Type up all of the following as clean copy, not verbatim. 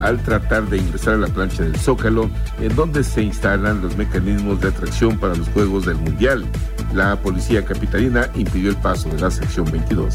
al tratar de ingresar a la plancha del Zócalo, en donde se instalan los mecanismos de atracción para los Juegos del Mundial. La policía capitalina impidió el paso de la sección 22.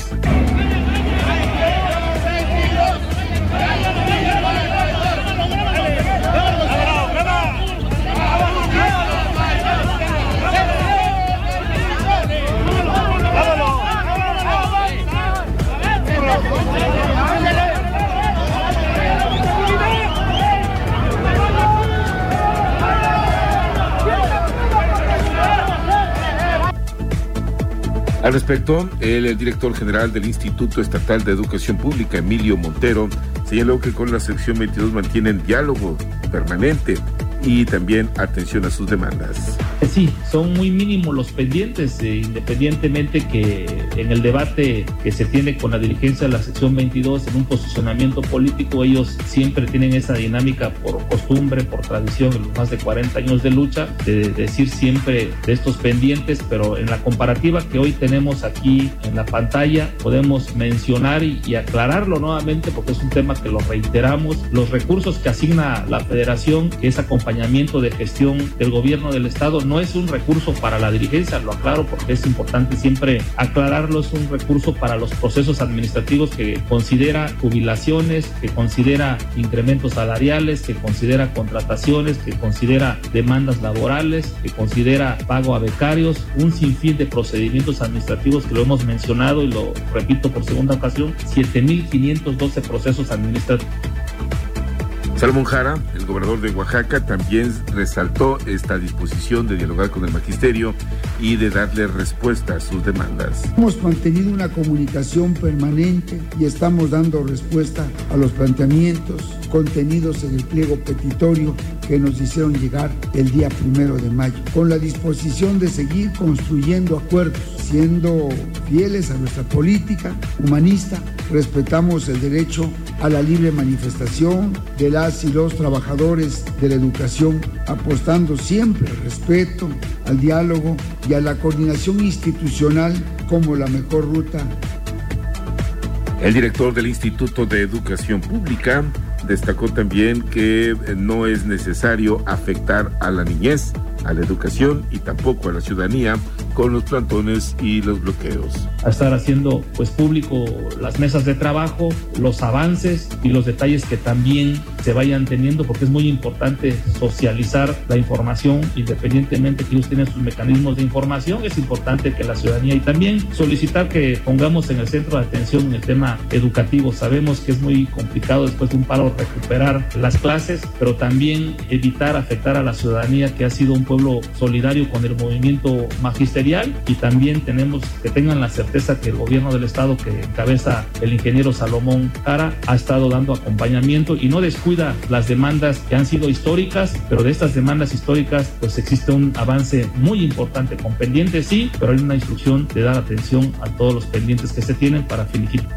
Al respecto, el director general del Instituto Estatal de Educación Pública, Emilio Montero, señaló que con la sección 22 mantienen diálogo permanente y también atención a sus demandas. Sí, son muy mínimos los pendientes, independientemente que en el debate que se tiene con la dirigencia de la sección 22 en un posicionamiento político, ellos siempre tienen esa dinámica por costumbre, por tradición, en los más de 40 años de lucha, de decir siempre de estos pendientes, pero en la comparativa que hoy tenemos aquí en la pantalla, podemos mencionar y aclararlo nuevamente, porque es un tema que lo reiteramos, los recursos que asigna la Federación, que es acompañamiento de gestión del gobierno del Estado, no es un recurso para la dirigencia, lo aclaro porque es importante siempre aclararlo, es un recurso para los procesos administrativos que considera jubilaciones, que considera incrementos salariales, que considera contrataciones, que considera demandas laborales, que considera pago a becarios, un sinfín de procedimientos administrativos que lo hemos mencionado y lo repito por segunda ocasión, 7,512 procesos administrativos. Salomón Jara, el gobernador de Oaxaca, también resaltó esta disposición de dialogar con el magisterio y de darle respuesta a sus demandas. Hemos mantenido una comunicación permanente y estamos dando respuesta a los planteamientos contenidos en el pliego petitorio que nos hicieron llegar el día 1 de mayo, con la disposición de seguir construyendo acuerdos, siendo fieles a nuestra política humanista. Respetamos el derecho a la libre manifestación de las y los trabajadores de la educación, apostando siempre al respeto, al diálogo y a la coordinación institucional como la mejor ruta. El director del Instituto de Educación Pública destacó también que no es necesario afectar a la niñez, a la educación y tampoco a la ciudadanía con los plantones y los bloqueos. A estar haciendo público las mesas de trabajo, los avances y los detalles que también se vayan teniendo, porque es muy importante socializar la información, independientemente que ellos tienen sus mecanismos de información, es importante que la ciudadanía, y también solicitar que pongamos en el centro de atención el tema educativo. Sabemos que es muy complicado después de un paro recuperar las clases, pero también evitar afectar a la ciudadanía, que ha sido un pueblo solidario con el movimiento magisterial, y también tenemos que tengan la certeza que el gobierno del Estado, que encabeza el ingeniero Salomón Jara, ha estado dando acompañamiento y no descuida las demandas que han sido históricas, pero de estas demandas históricas existe un avance muy importante con pendientes, sí, pero hay una instrucción de dar atención a todos los pendientes que se tienen para finiquitar.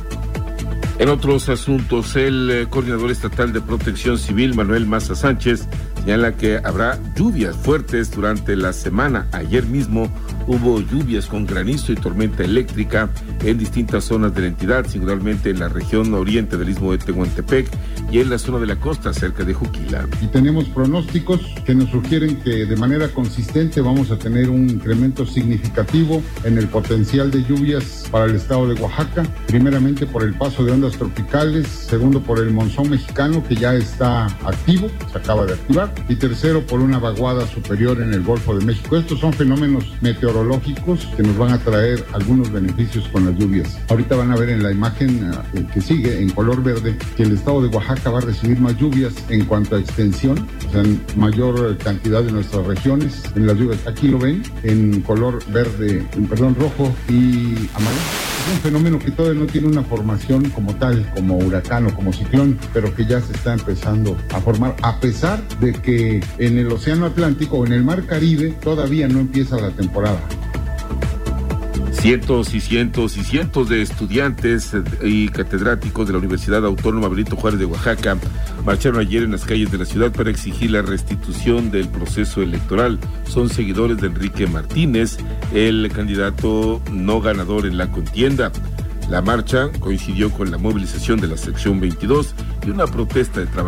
En otros asuntos, el coordinador estatal de Protección Civil, Manuel Maza Sánchez, señala que habrá lluvias fuertes durante la semana. Ayer mismo hubo lluvias con granizo y tormenta eléctrica en distintas zonas de la entidad, singularmente en la región oriente del istmo de Tehuantepec y en la zona de la costa cerca de Juquila. Y tenemos pronósticos que nos sugieren que de manera consistente vamos a tener un incremento significativo en el potencial de lluvias para el estado de Oaxaca, primeramente por el paso de ondas tropicales, segundo por el monzón mexicano que ya está activo, se acaba de activar, y tercero por una vaguada superior en el Golfo de México. Estos son fenómenos meteorológicos que nos van a traer algunos beneficios con las lluvias. Ahorita van a ver en la imagen que sigue en color verde que el estado de Oaxaca va a recibir más lluvias en cuanto a extensión, o sea, en mayor cantidad de nuestras regiones en las lluvias. Aquí lo ven en color rojo y amarillo. Es un fenómeno que todavía no tiene una formación como tal, como huracán o como ciclón, pero que ya se está empezando a formar, a pesar de que en el Océano Atlántico o en el Mar Caribe todavía no empieza la temporada. Cientos y cientos y cientos de estudiantes y catedráticos de la Universidad Autónoma Benito Juárez de Oaxaca marcharon ayer en las calles de la ciudad para exigir la restitución del proceso electoral. Son seguidores de Enrique Martínez, el candidato no ganador en la contienda. La marcha coincidió con la movilización de la sección 22 y una protesta de trabajadores